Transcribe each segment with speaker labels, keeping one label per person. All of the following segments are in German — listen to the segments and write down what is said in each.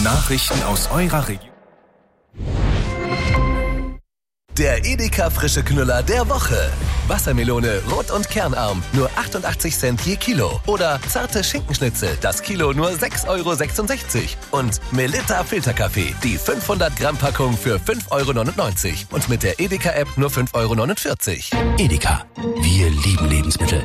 Speaker 1: Nachrichten aus eurer Region.
Speaker 2: Der Edeka frische Knüller der Woche. Wassermelone rot und kernarm, nur 88 Cent je Kilo. Oder zarte Schinkenschnitzel, das Kilo nur 6,66 €. Und Melitta Filterkaffee, die 500 Gramm Packung für 5,99 € Und mit der Edeka-App nur 5,49 €.
Speaker 3: Edeka, wir lieben Lebensmittel.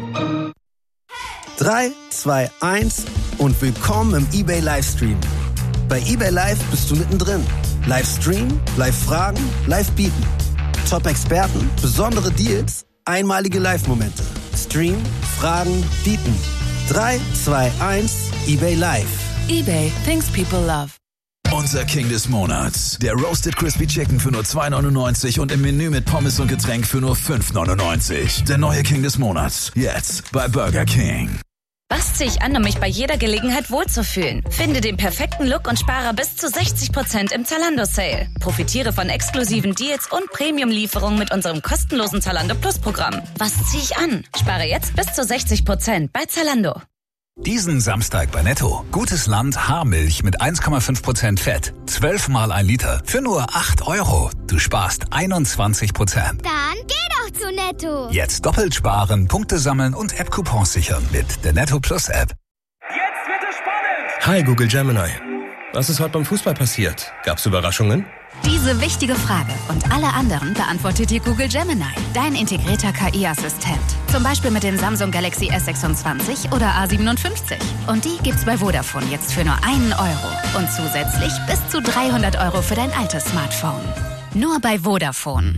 Speaker 4: 3, 2, 1 und willkommen im eBay Livestream. Bei eBay Live bist du mittendrin. Livestream, Live-Fragen, Live-Bieten. Top-Experten, besondere Deals, einmalige Live-Momente. Stream, Fragen, Bieten. 3, 2, 1, eBay Live.
Speaker 5: eBay, things people love.
Speaker 3: Unser King des Monats. Der Roasted Crispy Chicken für nur 2,99 € und im Menü mit Pommes und Getränk für nur 5,99 €. Der neue King des Monats. Jetzt bei Burger King.
Speaker 6: Was ziehe ich an, um mich bei jeder Gelegenheit wohlzufühlen? Finde den perfekten Look und spare bis zu 60% im Zalando-Sale. Profitiere von exklusiven Deals und Premium-Lieferungen mit unserem kostenlosen Zalando Plus-Programm. Was ziehe ich an? Spare jetzt bis zu 60% bei Zalando.
Speaker 3: Diesen Samstag bei Netto. Gutes Land Haarmilch mit 1,5% Fett. 12 mal 1 Liter. Für nur 8 €. Du sparst 21%.
Speaker 7: Dann geh doch zu Netto.
Speaker 3: Jetzt doppelt sparen, Punkte sammeln und App-Coupons sichern mit der Netto Plus App.
Speaker 8: Jetzt wird es spannend!
Speaker 9: Hi Google Gemini. Was ist heute beim Fußball passiert? Gab's Überraschungen?
Speaker 10: Diese wichtige Frage und alle anderen beantwortet dir Google Gemini, dein integrierter KI-Assistent. Zum Beispiel mit dem Samsung Galaxy S26 oder A57. Und die gibt's bei Vodafone jetzt für nur 1 € und zusätzlich bis zu 300 € für dein altes Smartphone. Nur bei Vodafone.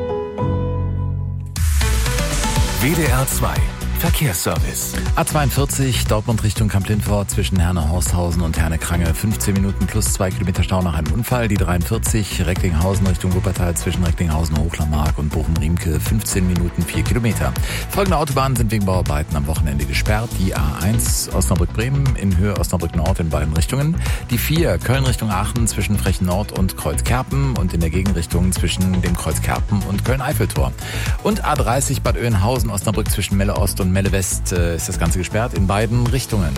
Speaker 1: WDR 2 Verkehrsservice.
Speaker 11: A42 Dortmund Richtung Kamp-Lindfort zwischen Herne-Horsthausen und Herne-Krange 15 Minuten plus 2 Kilometer Stau nach einem Unfall. Die 43 Recklinghausen Richtung Wuppertal zwischen Recklinghausen, Hochlarmark und Bochum-Riemke 15 Minuten 4 Kilometer. Folgende Autobahnen sind wegen Bauarbeiten am Wochenende gesperrt. Die A1 Osnabrück-Bremen in Höhe Osnabrück-Nord in beiden Richtungen. Die 4 Köln Richtung Aachen zwischen Frechen-Nord und Kreuzkerpen und in der Gegenrichtung zwischen dem Kreuzkerpen und Köln-Eiffeltor. Und A30 Bad Oeynhausen Osnabrück zwischen Melle-Ost und Melle-West ist das Ganze gesperrt in beiden Richtungen.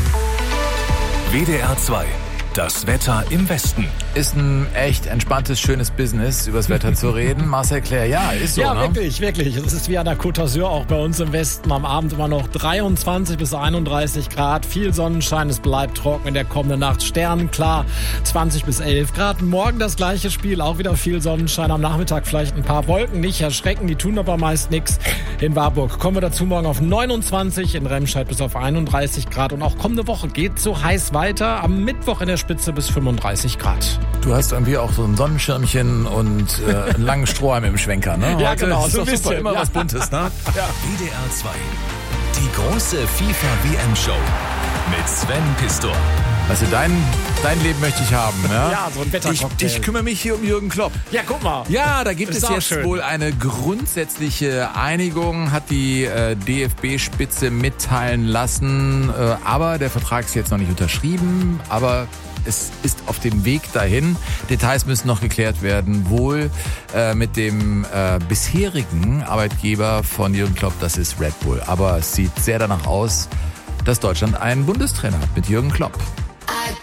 Speaker 1: WDR 2. Das Wetter im Westen.
Speaker 11: Ist ein echt entspanntes, schönes Business, über das Wetter zu reden. Marcel Claire, ja, ist so,
Speaker 12: ja,
Speaker 11: ne?
Speaker 12: Wirklich. Es ist wie an der Côte d'Azur, auch bei uns im Westen. Am Abend immer noch 23 bis 31 Grad. Viel Sonnenschein, es bleibt trocken in der kommenden Nacht. Sternenklar, 20 bis 11 Grad. Morgen das gleiche Spiel, auch wieder viel Sonnenschein. Am Nachmittag vielleicht ein paar Wolken, nicht erschrecken, die tun aber meist nichts. In Warburg kommen wir dazu morgen auf 29, in Remscheid bis auf 31 Grad. Und auch kommende Woche geht so heiß weiter. Am Mittwoch in der Spitze bis 35 Grad.
Speaker 11: Du hast irgendwie auch so ein Sonnenschirmchen und einen langen Strohhalm im Schwenker, ne?
Speaker 12: Ja, genau.
Speaker 11: Das ist
Speaker 12: so
Speaker 11: doch
Speaker 12: ein
Speaker 11: super,
Speaker 12: bisschen.
Speaker 11: immer was Buntes, ne?
Speaker 12: Ja.
Speaker 1: WDR 2. Die große FIFA-WM-Show mit Sven Pistor.
Speaker 11: Also dein Leben möchte ich haben, ne?
Speaker 12: Ja, so ein Wettercocktail.
Speaker 11: Ich kümmere mich hier um Jürgen Klopp.
Speaker 12: Ja, guck mal.
Speaker 11: Ja, da gibt
Speaker 12: Ist
Speaker 11: es
Speaker 12: auch
Speaker 11: jetzt
Speaker 12: schön.
Speaker 11: wohl eine grundsätzliche Einigung, hat die DFB-Spitze mitteilen lassen. Aber der Vertrag ist jetzt noch nicht unterschrieben, aber es ist auf dem Weg dahin. Details müssen noch geklärt werden, wohl mit dem bisherigen Arbeitgeber von Jürgen Klopp, das ist Red Bull. Aber es sieht sehr danach aus, dass Deutschland einen Bundestrainer hat mit Jürgen Klopp.